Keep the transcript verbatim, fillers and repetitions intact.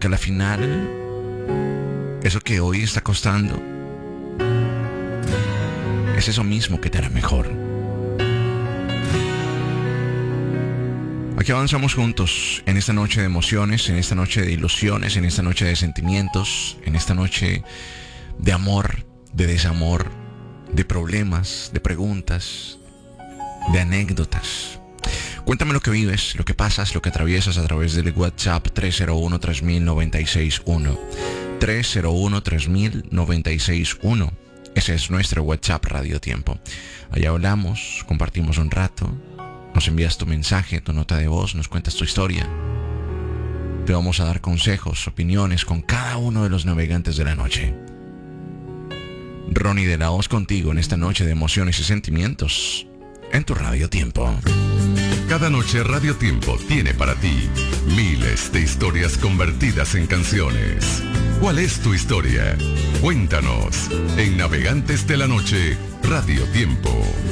a la final, eso que hoy está costando, es eso mismo que te hará mejor. Aquí avanzamos juntos en esta noche de emociones, en esta noche de ilusiones, en esta noche de sentimientos, en esta noche de amor, de desamor, de problemas, de preguntas, de anécdotas. Cuéntame lo que vives, lo que pasas, lo que atraviesas a través del WhatsApp tres cero uno, tres mil, noventa y seis uno. tres cero uno, tres mil, noventa y seis uno. Ese es nuestro WhatsApp Radio Tiempo. Allá hablamos, compartimos un rato, nos envías tu mensaje, tu nota de voz, nos cuentas tu historia. Te vamos a dar consejos, opiniones con cada uno de los navegantes de la noche. Ronnie de la Hoz contigo en esta noche de emociones y sentimientos en tu Radio Tiempo. Cada noche Radio Tiempo tiene para ti miles de historias convertidas en canciones. ¿Cuál es tu historia? Cuéntanos en Navegantes de la Noche Radio Tiempo.